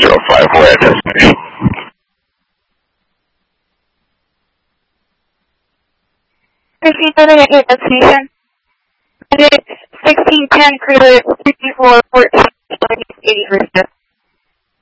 4054 at destination. Proceed to the next destination. It's 1610 cruiser 5414 80 for